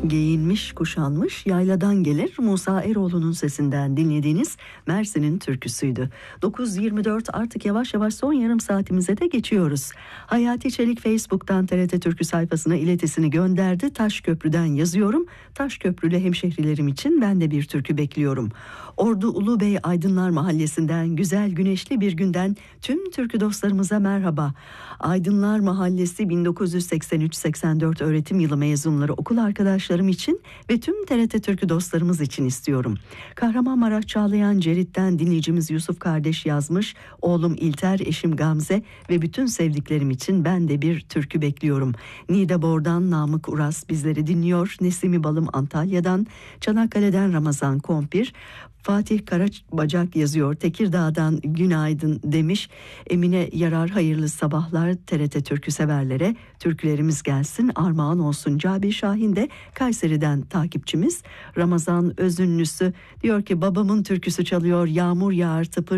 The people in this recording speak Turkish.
Giyinmiş, kuşanmış, yayladan gelir Musa Eroğlu'nun sesinden dinlediğiniz Mersin'in türküsüydü. 9.24 artık yavaş yavaş son yarım saatimize de geçiyoruz. Hayati Çelik Facebook'tan TRT Türkü sayfasına iletisini gönderdi. Taşköprü'den yazıyorum. Taşköprülü hemşehrilerim için ben de bir türkü bekliyorum. Ordu Ulubey Aydınlar Mahallesi'nden güzel güneşli bir günden tüm türkü dostlarımıza merhaba. Aydınlar Mahallesi 1983-84 öğretim yılı mezunları okul arkadaşlarım için ve tüm TRT Türkü dostlarımız için istiyorum. Kahramanmaraş Çağlayan Cerit'ten dinleyicimiz Yusuf kardeş yazmış. Oğlum İlter, eşim Gamze ve bütün sevdiklerim için ben de bir türkü bekliyorum. Niğdebor'dan Namık Uras bizleri dinliyor. Nesimi Balım Antalya'dan, Çanakkale'den Ramazan Kompir, Fatih Karabacak yazıyor. Tekirdağ'dan günaydın demiş. Emine Yarar hayırlı sabahlar TRT türkü severlere. Türkülerimiz gelsin armağan olsun. Cabi Şahin de Kayseri'den takipçimiz. Ramazan Özünlüsü diyor ki babamın türküsü çalıyor. Yağmur yağar tıpır